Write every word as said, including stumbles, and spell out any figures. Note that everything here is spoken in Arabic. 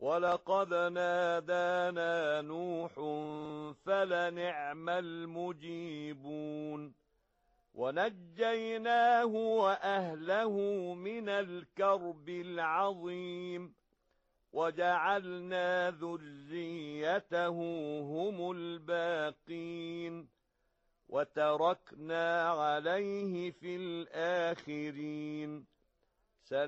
وَلَقَدْ نَادَانَا نُوحٌ فَلَنِعْمَ الْمُجِيبُونَ وَنَجَّيْنَاهُ وَأَهْلَهُ مِنَ الْكَرْبِ الْعَظِيمِ وَجَعَلْنَا ذُرِّيَّتَهُ هُمُ الْبَاقِينَ وَتَرَكْنَا عَلَيْهِ فِي الْآخِرِينَ